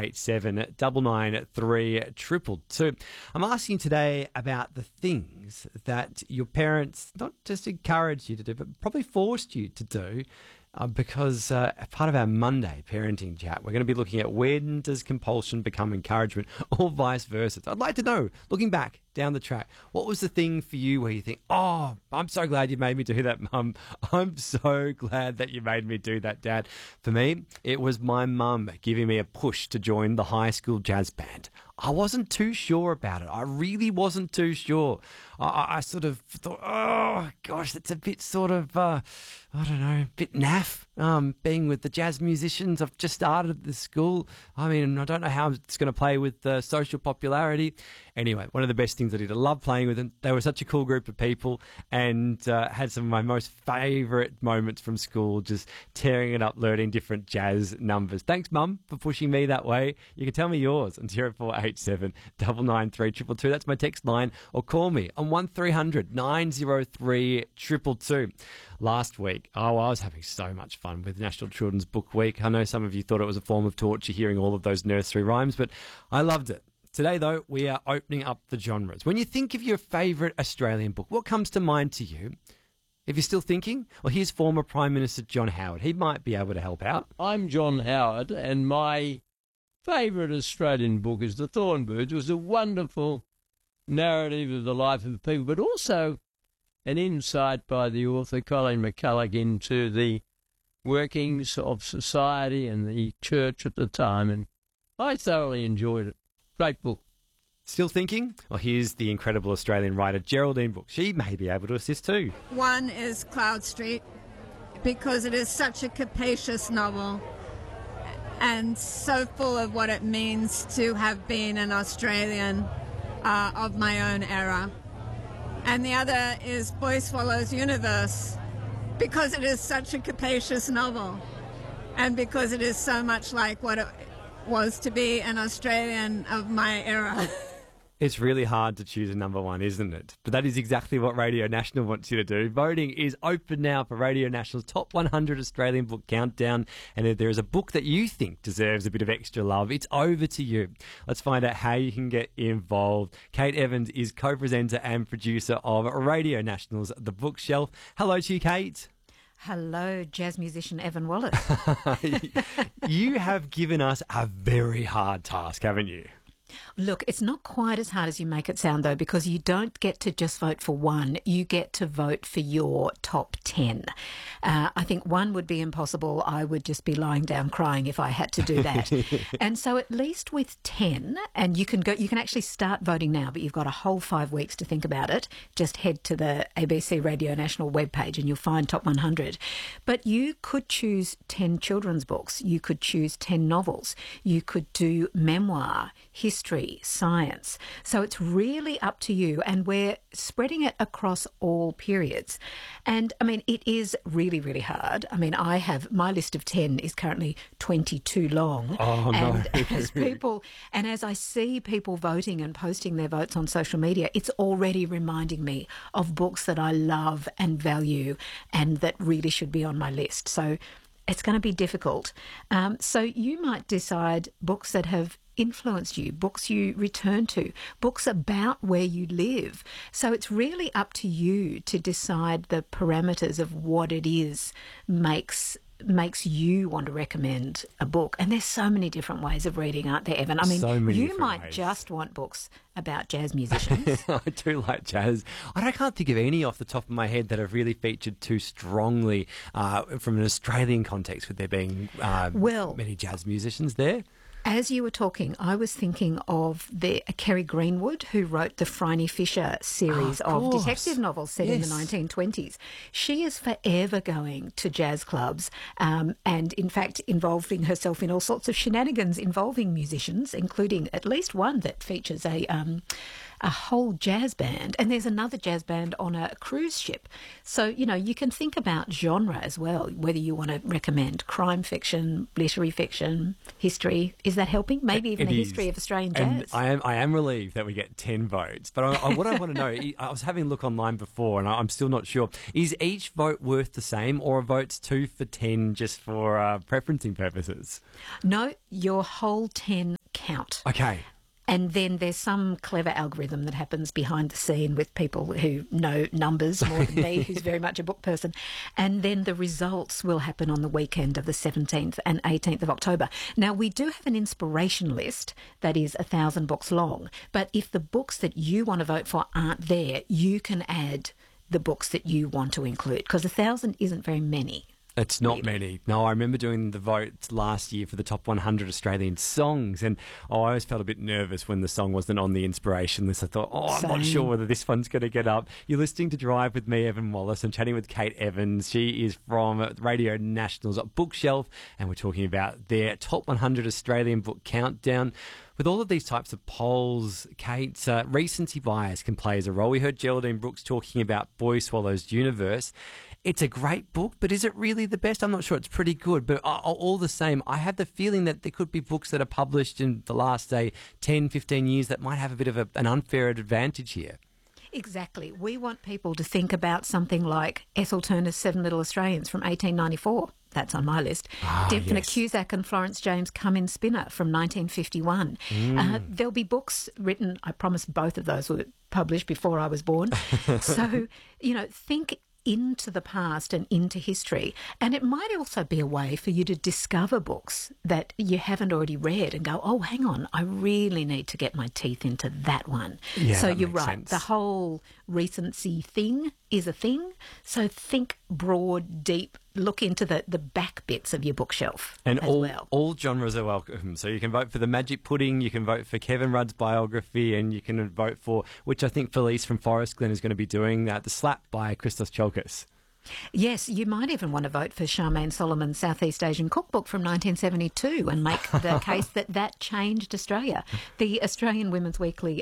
0487 993 222. I'm asking today about the things that your parents not just encouraged you to do, but probably forced you to do. Because part of our Monday parenting chat, we're going to be looking at when does compulsion become encouragement or vice versa. I'd like to know, looking back down the track, what was the thing for you where you think, oh, I'm so glad you made me do that, Mum. I'm so glad that you made me do that, Dad. For me, it was my mum giving me a push to join the high school jazz band. I wasn't too sure about it. I really wasn't too sure. I sort of thought, oh, gosh, that's a bit sort of, I don't know, a bit naff, being with the jazz musicians. I've just started at the school. I mean, I don't know how it's going to play with social popularity. Anyway, one of the best things I did, I loved playing with them. They were such a cool group of people and had some of my most favourite moments from school, just tearing it up, learning different jazz numbers. Thanks, Mum, for pushing me that way. You can tell me yours on 0487 993 222. That's my text line, or call me on 1300 903 222. Last week, I was having so much fun with National Children's Book Week. I know some of you thought it was a form of torture hearing all of those nursery rhymes, but I loved it. Today, though, we are opening up the genres. When you think of your favourite Australian book, what comes to mind to you? If you're still thinking, well, here's former Prime Minister John Howard. He might be able to help out. I'm John Howard, and my favourite Australian book is The Thornbirds. It was a wonderful narrative of the life of people, but also an insight by the author Colin McCulloch into the workings of society and the church at the time, and I thoroughly enjoyed it. Great book. Still thinking? Well, here's the incredible Australian writer Geraldine Brooks. She may be able to assist too. One is Cloud Street, because it is such a capacious novel and so full of what it means to have been an Australian of my own era. And the other is Boy Swallow's Universe, because it is such a capacious novel and because it is so much like what it was to be an Australian of my era. It's really hard to choose a number one, isn't it? But that is exactly what Radio National wants you to do. Voting is open now for Radio National's Top 100 Australian Book Countdown. And if there is a book that you think deserves a bit of extra love, it's over to you. Let's find out how you can get involved. Kate Evans is co-presenter and producer of Radio National's The Bookshelf. Hello to you, Kate. Hello, jazz musician Evan Wallace. You have given us a very hard task, haven't you? Look, it's not quite as hard as you make it sound, though, because you don't get to just vote for one. You get to vote for your top 10. I think one would be impossible. I would just be lying down crying if I had to do that. And so at least with 10, and you can actually start voting now, but you've got a whole 5 weeks to think about it. Just head to the ABC Radio National webpage and you'll find Top 100. But you could choose 10 children's books. You could choose 10 novels. You could do memoir, history, science. So it's really up to you, and we're spreading it across all periods. And I mean, it is really, really hard. I mean, my list of 10 is currently 22 long. Oh, no. And as I see people voting and posting their votes on social media, it's already reminding me of books that I love and value and that really should be on my list. So it's going to be difficult. So you might decide books that have influenced you, books you return to, books about where you live. So it's really up to you to decide the parameters of what it is makes you want to recommend a book. And there's so many different ways of reading, aren't there, Evan? I mean, you might just want books about jazz musicians. I do like jazz. I can't think of any off the top of my head that have really featured too strongly from an Australian context, with there being many jazz musicians there. As you were talking, I was thinking of Kerry Greenwood, who wrote the Phryne Fisher series of detective novels set in the 1920s. She is forever going to jazz clubs and, in fact, involving herself in all sorts of shenanigans involving musicians, including at least one that features a a whole jazz band, and there's another jazz band on a cruise ship. So, you can think about genre as well, whether you want to recommend crime fiction, literary fiction, history. Is that helping? Maybe even the history of Australian jazz. And I am relieved that we get 10 votes. But what I want to know, I was having a look online before, and I'm still not sure. Is each vote worth the same, or are votes 2 for 10 just for preferencing purposes? No, your whole 10 count. Okay. And then there's some clever algorithm that happens behind the scene with people who know numbers more than me, who's very much a book person. And then the results will happen on the weekend of the 17th and 18th of October. Now, we do have an inspiration list that is 1,000 books long. But if the books that you want to vote for aren't there, you can add the books that you want to include, because 1,000 isn't very many. It's not many. No, I remember doing the votes last year for the top 100 Australian songs, and I always felt a bit nervous when the song wasn't on the inspiration list. I thought, I'm not sure whether this one's going to get up. You're listening to Drive with me, Evan Wallace. I'm chatting with Kate Evans. She is from Radio National's Bookshelf, and we're talking about their top 100 Australian book countdown. With all of these types of polls, Kate, recency bias can play as a role. We heard Geraldine Brooks talking about Boy Swallows Universe. It's a great book, but is it really the best? I'm not sure. It's pretty good, but all the same, I have the feeling that there could be books that are published in the last, say, 10, 15 years that might have a bit of an unfair advantage here. Exactly. We want people to think about something like Ethel Turner's Seven Little Australians from 1894. That's on my list. Definite Cusack and Florence James' Come In Spinner from 1951. There'll be books written, I promise both of those were published before I was born. So, think into the past and into history. And it might also be a way for you to discover books that you haven't already read and go, oh, hang on, I really need to get my teeth into that one. Yeah, so that you're makes right. sense. The whole recency thing is a thing. So think broad, deep, look into the back bits of your bookshelf and as well. All genres are welcome. So you can vote for The Magic Pudding, you can vote for Kevin Rudd's biography, and you can vote for, which I think Felice from Forest Glen is going to be doing, The Slap by Christos Tsiolkas. Yes, you might even want to vote for Charmaine Solomon's Southeast Asian Cookbook from 1972 and make the case that changed Australia. The Australian Women's Weekly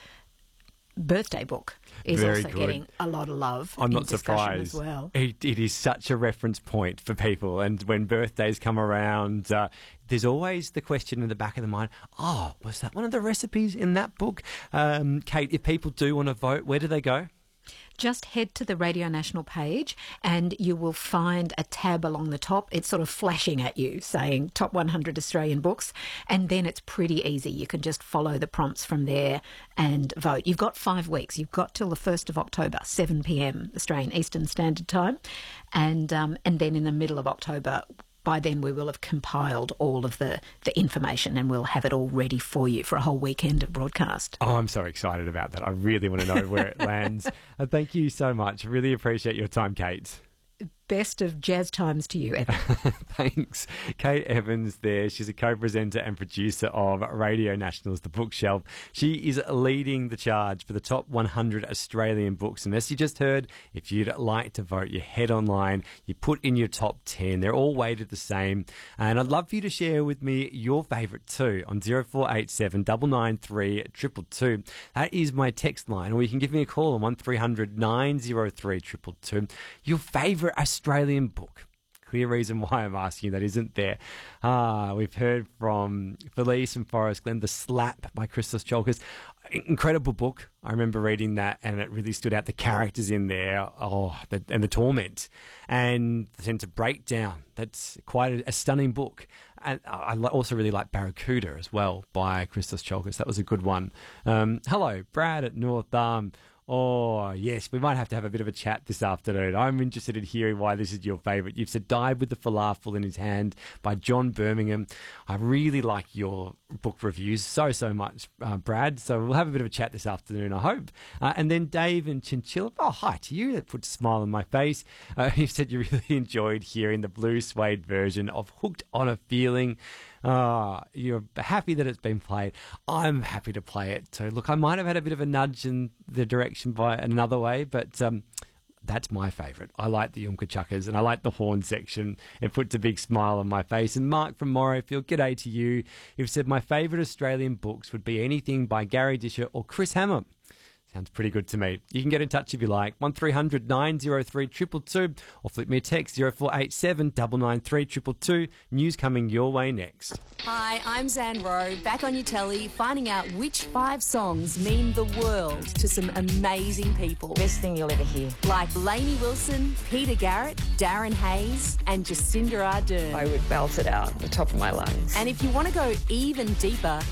birthday book is Very also good. getting a lot of love. I'm in not discussion surprised. as well. It is such a reference point for people, and when birthdays come around, there's always the question in the back of the mind, was that one of the recipes in that book? Kate, if people do want to vote, where do they go? Just head to the Radio National page and you will find a tab along the top. It's sort of flashing at you saying Top 100 Australian Books, and then it's pretty easy. You can just follow the prompts from there and vote. You've got 5 weeks. You've got till the 1st of October, 7 p.m. Australian Eastern Standard Time, and then in the middle of October, by then we will have compiled all of the information and we'll have it all ready for you for a whole weekend of broadcast. Oh, I'm so excited about that. I really want to know where it lands. Thank you so much. Really appreciate your time, Kate. Best of jazz times to you, Evan. Thanks. Kate Evans there. She's a co-presenter and producer of Radio National's The Bookshelf. She is leading the charge for the top 100 Australian books. And as you just heard, if you'd like to vote, you head online, you put in your top 10. They're all weighted the same. And I'd love for you to share with me your favourite too on 0487 993 222. That is my text line. Or you can give me a call on 1300 903 222. Your favourite Australian book. Clear reason why I'm asking you that isn't there. We've heard from Felice and Forest Glen, The Slap by Christos Tsiolkas. Incredible book. I remember reading that and it really stood out. The characters in there, and the torment and the sense of breakdown. That's quite a stunning book. And I also really like Barracuda as well by Christos Tsiolkas. That was a good one. Hello, Brad at North Arm. Oh, yes, we might have to have a bit of a chat this afternoon. I'm interested in hearing why this is your favourite. You've said Died with the Falafel in His Hand by John Birmingham. I really like your book reviews so much, Brad. So we'll have a bit of a chat this afternoon, I hope. And then Dave and Chinchilla. Oh, hi to you. That puts a smile on my face. You said you really enjoyed hearing the blue suede version of Hooked on a Feeling. You're happy that it's been played. I'm happy to play it too. Look, I might have had a bit of a nudge in the direction by another way, but That's my favourite. I like the Yumka Chuckers and I like the horn section. It puts a big smile on my face. And Mark from Morayfield, g'day to you. You've said my favourite Australian books would be anything by Gary Disher or Chris Hammer. Sounds pretty good to me. You can get in touch if you like. 1300 903 222 or flip me a text 0487 993 222. News coming your way next. Hi, I'm Zan Rowe, back on your telly, finding out which 5 songs mean the world to some amazing people. Best thing you'll ever hear. Like Lainey Wilson, Peter Garrett, Darren Hayes and Jacinda Ardern. I would belt it out the top of my lungs. And if you want to go even deeper,